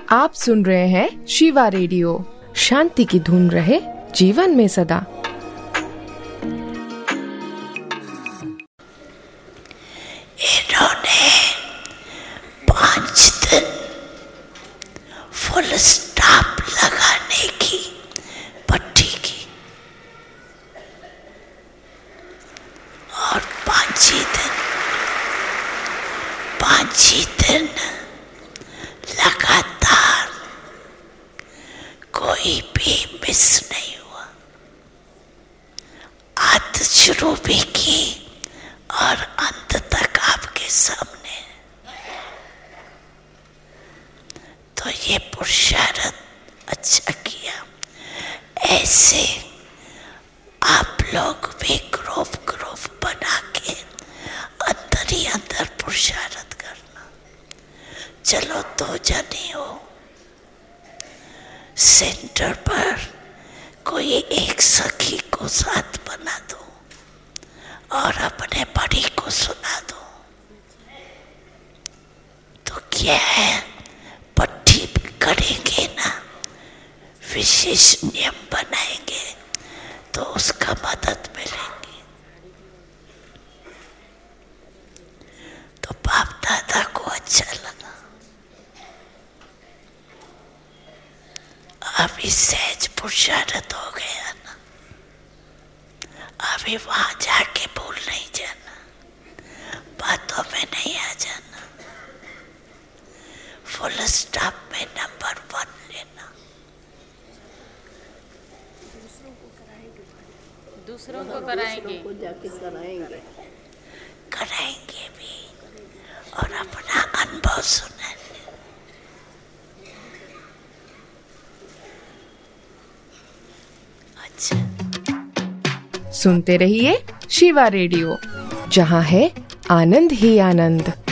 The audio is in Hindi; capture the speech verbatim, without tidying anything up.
आप सुन रहे हैं शिवा रेडियो। शांति की धुन रहे जीवन में सदा। इन्होंने पांच दिन फुल स्टॉप लगाने की पट्टी की और पांच ही दिन पांच ही दिन लगातार कोई भी मिस नहीं हुआ। आदत शुरू भी की और अंत तक आपके सामने। तो ये पुरुषार्थ अच्छा किया। ऐसे आप लोग भी ग्रुप ग्रुप बना के अंदर ही अंदर पुरुषार्थ करना। चलो दो जने हो, सेंटर पर कोई एक सखी को साथ बना दो और अपने बड़ी को सुना दो। तो क्या है, पट्टी करेंगे ना, विशेष नियम बनाएंगे तो उसका मदद मिलेगी। तो बाप दादा को अच्छा लगा। अभी सहज पुरुषार्थ हो गया ना, अभी वहां जाके भूल नहीं जाना, बातों में नहीं आ जाना, फुल स्टॉप में नंबर वन लेना। दूसरों को कराएंगे, को जाके कराएंगे कराएंगे भी और अपना अनुभव सुनाएंगे। सुनते रहिए शिवा रेडियो, जहाँ है आनंद ही आनंद।